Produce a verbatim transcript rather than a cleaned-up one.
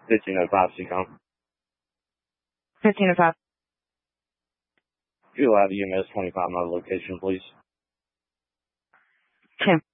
fifteen oh five C COM. fifteen oh five. You'll have E M S twenty-five my location, please. Tim.